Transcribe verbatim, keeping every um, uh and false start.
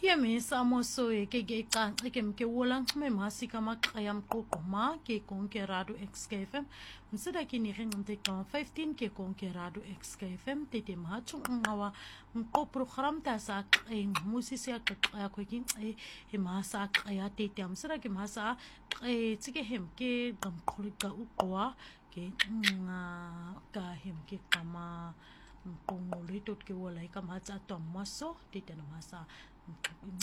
Ye me sa mo so e ke ke ka ke ke wolang me masi ka makaya mqoqoma ke konkerado X K F M msida ke ni re ngte ka fifteen ke konkerado X K F M tete machu ngawa mqo program ta sa e musi se ya ko ke e e masa ya tete msida ke masa e tsike hem ke qamqholi ka uqwa ke nga ka hem ke kama mqongolo tot ke wola ka matsa to maso tete na masa